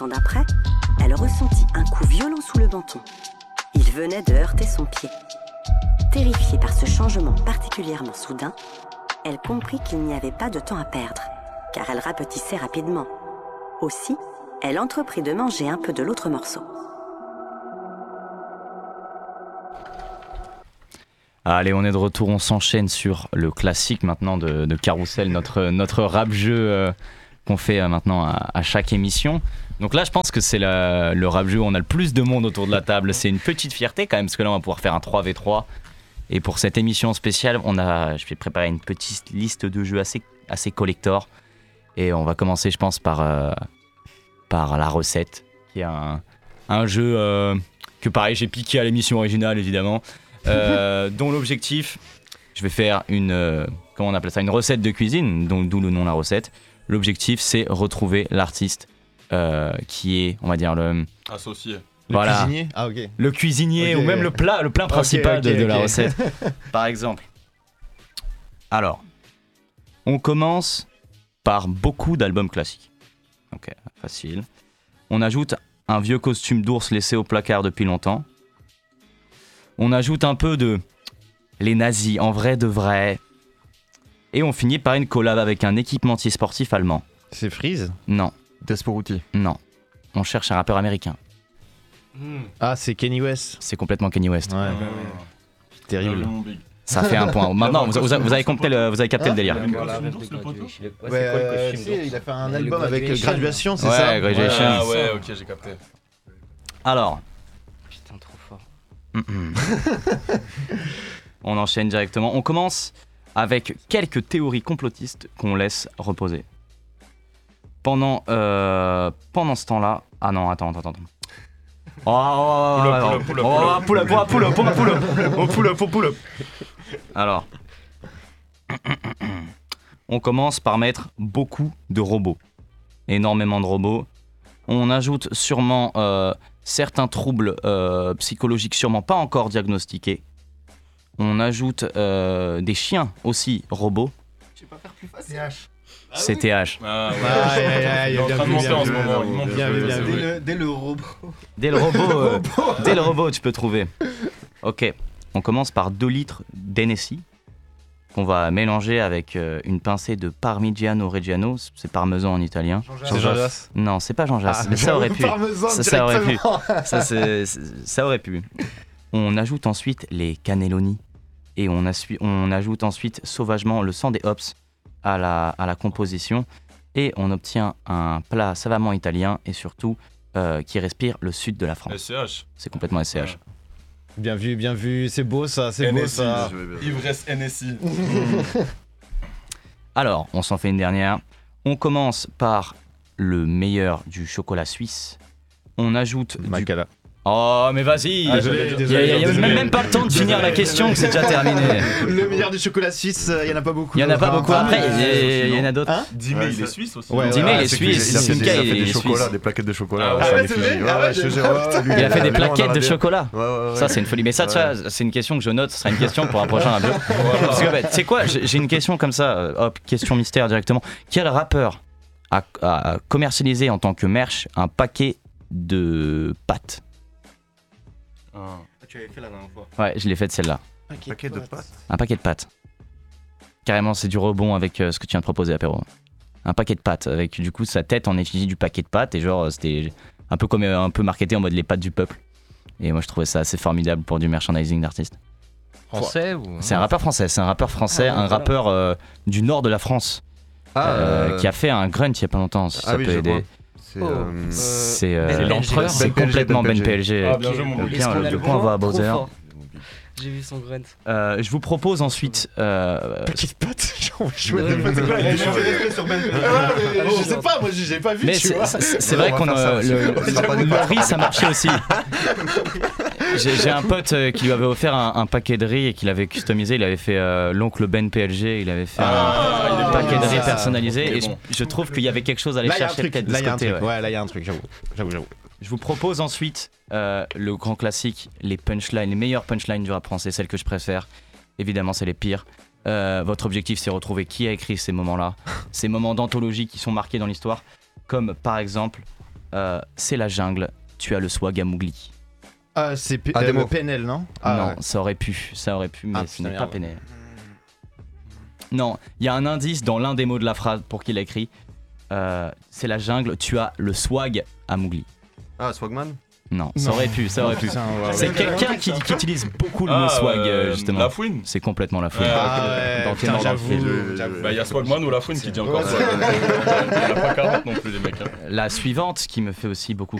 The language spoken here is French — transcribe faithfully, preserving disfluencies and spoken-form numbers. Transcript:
instant d'après, elle ressentit un coup violent sous le menton. Il venait de heurter son pied. Terrifiée par ce changement particulièrement soudain, elle comprit qu'il n'y avait pas de temps à perdre, car elle rapetissait rapidement. Aussi, elle entreprit de manger un peu de l'autre morceau. Allez, on est de retour, on s'enchaîne sur le classique maintenant de, de Carousel, notre, notre rap-jeu euh, qu'on fait euh, maintenant à, à chaque émission. Donc là, je pense que c'est la, le rap-jeu où on a le plus de monde autour de la table. C'est une petite fierté quand même, parce que là, on va pouvoir faire un trois contre trois. Et pour cette émission spéciale, on a, je vais préparer une petite liste de jeux assez, assez collector. Et on va commencer, je pense, par, euh, par la recette, qui est un, un jeu euh, que, pareil, j'ai piqué à l'émission originale, évidemment. Euh, dont l'objectif, je vais faire une, euh, comment on appelle ça, une recette de cuisine, donc d'où le nom la recette. L'objectif, c'est retrouver l'artiste euh, qui est, on va dire le associé. Le voilà, cuisinier ah, ok. Le cuisinier okay, ou même okay. le plat, le plat principal okay, okay, de, de okay. la recette. Par exemple. Alors, on commence par beaucoup d'albums classiques. Ok, facile. On ajoute un vieux costume d'ours laissé au placard depuis longtemps. On ajoute un peu de les nazis en vrai de vrai. Et on finit par une collab avec un équipementier sportif allemand. C'est Freeze ? Non. Desporuti ? Non. On cherche un rappeur américain. Mmh. Ah, c'est Kanye West ? C'est complètement Kanye West. Ouais, bah, ouais. C'est terrible. Ça fait un point. Maintenant, vous, vous, vous avez capté le, vous avez capté ah, le délire. Voilà. Ouais, ouais, euh, si, il a fait un album avec Graduation, c'est ouais, ça ? Graduation. Ah ouais, ok, j'ai capté. Alors. Putain, trop fort. On enchaîne directement. On commence avec quelques théories complotistes qu'on laisse reposer. Pendant, euh, pendant ce temps-là... Ah non, attends, attends, attends. Oh, pull up, pull up, pull up, pull up, pull up, pull up, pull up, pull up. Alors, on commence par mettre beaucoup de robots. Énormément de robots. On ajoute sûrement... Euh, certains troubles euh, psychologiques sûrement pas encore diagnostiqués. On ajoute euh, des chiens aussi robots. Je vais pas faire plus facile. T H. C'est T H. Ah ouais. Ah, yeah, yeah, il est en train de monter en ce moment. Il monte bien vu, bien vu. Dès le, dès le robot. Dès le robot, euh, dès le robot, tu peux trouver. Ok, on commence par deux litres d'Hennessy qu'on va mélanger avec euh, une pincée de Parmigiano Reggiano, c'est parmesan en italien. Jean Jass. Non, c'est pas Jean Jass, Ah, mais ça aurait pu. Ça, ça aurait pu. Ça, c'est, c'est, ça aurait pu. On ajoute ensuite les cannelloni et on, assu- on ajoute ensuite sauvagement le sang des hops à la, à la composition et on obtient un plat savamment italien et surtout euh, qui respire le sud de la France. S C H. C'est complètement S C H. Ouais. Bien vu, bien vu, c'est beau ça, c'est N S I, beau ça. Ivresse N S I. Alors, on s'en fait une dernière. On commence par le meilleur du chocolat suisse. On ajoute Macala. du... Oh, mais vas-y. Ah, il n'y a, a, a même, même pas le temps de finir la question, que c'est déjà terminé. Le meilleur du chocolat suisse, il n'y en a pas beaucoup. Il n'y en a pas beaucoup. Après, il y, y en a d'autres. Hein Dimé, il est suisse aussi. Ouais, Dimé, il est suisse. Il a fait, il a fait des suisse. chocolats, des plaquettes de chocolat. Ah ouais, c'est vrai. Ouais, ouais, je jure, ouais, lui, il a fait des plaquettes de chocolat. Ouais, ouais, ouais. Ça, c'est une folie. Mais ça, tu vois, c'est une question que je note. Ce sera une question pour un prochain rap. Parce que, bah, tu sais quoi, j'ai une question comme ça. Hop, question mystère directement. Quel rappeur a, a commercialisé en tant que merch un paquet de pâtes? Ah, tu l'avais fait la dernière fois. Ouais, je l'ai fait de celle-là. Un paquet de pâtes. Un paquet de pâtes. Carrément, c'est du rebond avec euh, ce que tu viens de proposer, apéro. Un paquet de pâtes, avec du coup sa tête en effigie du paquet de pâtes, et genre c'était un peu comme euh, un peu marketé en mode les pâtes du peuple. Et moi je trouvais ça assez formidable pour du merchandising d'artiste. Français ou... C'est un rappeur français, c'est un rappeur français, ah, un voilà. rappeur euh, du nord de la France, ah, euh, euh... qui a fait un grunt il y a pas longtemps, si ah, ça oui, peut aider. C'est oh, euh... c'est euh, ben l'empereur. C'est complètement Ben P L G. Ah, bien joué, mon bien, le point va à Bowser. J'ai vu son grunt. Euh, je vous propose ensuite. Euh... Petite patte, genre, je vois des pattes. sur Ben. Je sais pas, moi j'ai pas vu. Mais tu c'est, vois. c'est, c'est vrai qu'on a. Le, le riz, ça marchait aussi. J'ai, j'ai un pote qui lui avait offert un, un paquet de riz et qu'il avait customisé. Il avait fait euh, l'oncle Ben P L G. Il avait fait ah, un paquet de riz personnalisé. Et bon. je, je trouve qu'il y avait quelque chose à aller là, chercher peut-être de ce côté. Ouais, ouais, là il y a un truc, j'avoue. J'avoue, j'avoue. Je vous propose ensuite euh, le grand classique, les punchlines, les meilleures punchlines du rap français, celles que je préfère. Évidemment, c'est les pires. Euh, votre objectif, c'est retrouver qui a écrit ces moments-là, ces moments d'anthologie qui sont marqués dans l'histoire, comme par exemple Euh, c'est la jungle, tu as le swag à Mowgli. Ah, c'est P- Ah, euh, démo. P N L, non Ah, non, ouais. ça aurait pu, ça aurait pu, mais Ah, ce putain, n'est pas merde. P N L. Non, il y a un indice dans l'un des mots de la phrase pour qu'il a écrit. Euh, c'est la jungle, tu as le swag à Mowgli. Ah, Swagman. Non, ça Non. aurait pu, ça aurait pu. Putain, ouais, C'est ouais. quelqu'un qui, qui utilise beaucoup le Ah, mot swag, euh, euh, justement. La fouine. C'est complètement la fouine. Ouais, Ah ok. ouais, Dans putain, Ténor dans le j'avoue, film. j'avoue. Bah, il y a Swagman ou la fouine qui dit encore Ouais, Swag. Il y en a pas quarante non plus, les mecs. hein. La suivante qui me fait aussi beaucoup